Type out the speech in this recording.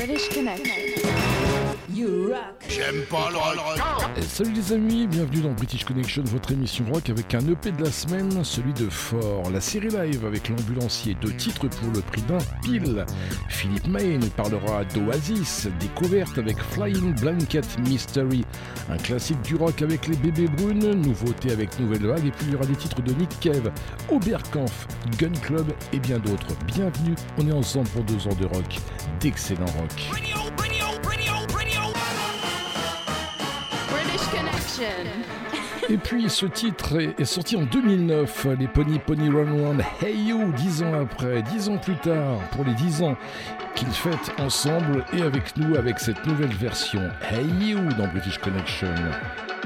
British Connection. You rock. J'aime pas le rock. Salut les amis, bienvenue dans British Connection, votre émission rock avec un EP de la semaine, celui de Fort, la série live avec l'ambulancier, 2 titres pour le prix d'un pile. Philippe May nous parlera d'Oasis, découverte avec Flying Blanket Mystery, un classique du rock avec les bébés brunes, nouveauté avec Nouvelle Vague, et puis il y aura des titres de Nick Cave, Oberkampf, Gun Club et bien d'autres. Bienvenue, on est ensemble pour 2 heures de rock, d'excellent rock. British Connection. Et puis ce titre est sorti en 2009, les Pony Run Round, Hey You, 10 ans après, 10 ans plus tard, pour les 10 ans qu'ils fêtent ensemble et avec nous avec cette nouvelle version, Hey You dans British Connection.